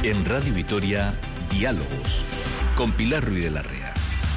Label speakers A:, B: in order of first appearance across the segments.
A: En Radio Vitoria, Diálogos, con Pilar Ruiz de la Rea.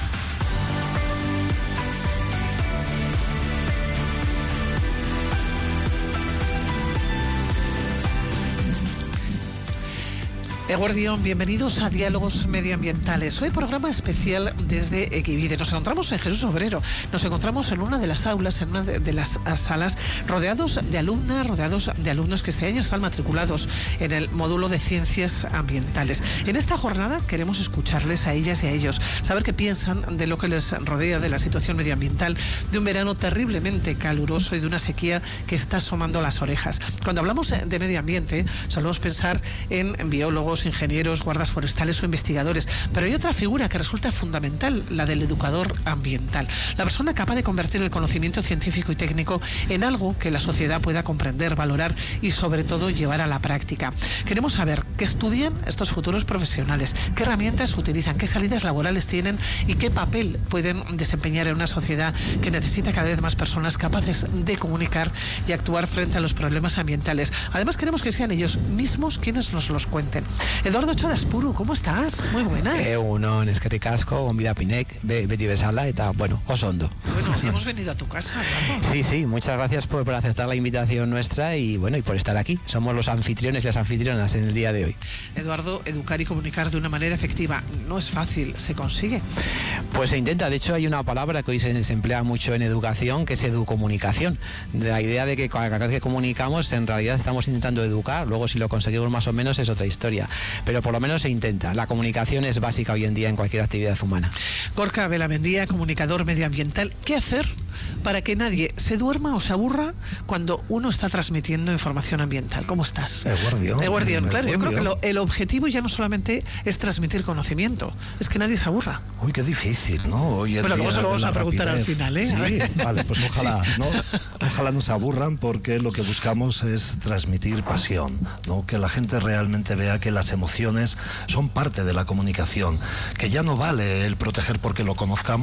B: Eguardión, bienvenidos a Diálogos Medioambientales. Hoy programa especial desde Equivide. Nos encontramos en Jesús Obrero, nos encontramos en una de las aulas, en una de las salas, rodeados de alumnas, rodeados de alumnos que este año están matriculados en el módulo de Ciencias Ambientales. En esta jornada queremos escucharles a ellas y a ellos, saber qué piensan de lo que les rodea, de la situación medioambiental, de un verano terriblemente caluroso y de una sequía que está asomando las orejas. Cuando hablamos de medio ambiente, solemos pensar en biólogos, ingenieros, guardas forestales o investigadores, pero hay otra figura que resulta fundamental, la del educador ambiental, la persona capaz de convertir el conocimiento científico y técnico en algo que la sociedad pueda comprender, valorar y sobre todo llevar a la práctica. Queremos saber qué estudian estos futuros profesionales, qué herramientas utilizan, qué salidas laborales tienen y qué papel pueden desempeñar en una sociedad que necesita cada vez más personas capaces de comunicar y actuar frente a los problemas ambientales. Además queremos que sean ellos mismos quienes nos los cuenten. Eduardo Chodazpuru, ¿cómo estás? Muy buenas.
C: Uno, eskerrik asko, gonbida pinek, beti bezala, eta, bueno, oso ondo.
B: Bueno, hemos venido a tu casa, ¿verdad?
C: Sí, muchas gracias por aceptar la invitación nuestra y, bueno, y por estar aquí. Somos los anfitriones y las anfitrionas en el día de hoy.
B: Eduardo, educar y comunicar de una manera efectiva no es fácil, ¿se consigue?
C: Pues se intenta. De hecho, hay una palabra que hoy se emplea mucho en educación, que es educomunicación. La idea de que cada vez que comunicamos, en realidad estamos intentando educar. Luego, si lo conseguimos más o menos, es otra historia. Pero por lo menos se intenta. La comunicación es básica hoy en día en cualquier actividad humana.
B: Gorka Belamendía, comunicador medioambiental. ¿Qué hacer para que nadie se duerma o se aburra cuando uno está transmitiendo información ambiental? ¿Cómo estás? Eguardión, claro. Yo creo que el objetivo ya no solamente es transmitir conocimiento, es que nadie se aburra.
D: Uy, qué difícil, ¿no? Hoy
B: pero luego se lo vamos a preguntar rapidez. Al final, ¿eh?
D: Sí, vale, pues ojalá, ¿no? Ojalá no se aburran, porque lo que buscamos es transmitir pasión, ¿no? Que la gente realmente vea que las emociones son parte de la comunicación, que ya no vale el proteger porque lo conozcamos,